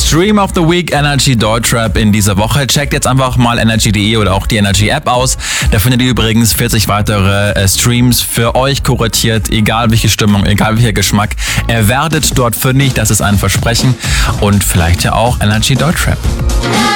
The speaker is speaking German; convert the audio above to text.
Stream of the Week Energy Deutschrap in dieser Woche. Checkt jetzt einfach mal energy.de oder auch die Energy App aus. Da findet ihr übrigens 40 weitere Streams für euch kuratiert, egal welche Stimmung, egal welcher Geschmack. Ihr werdet dort fündig, das ist ein Versprechen. Und vielleicht ja auch Energy Deutschrap.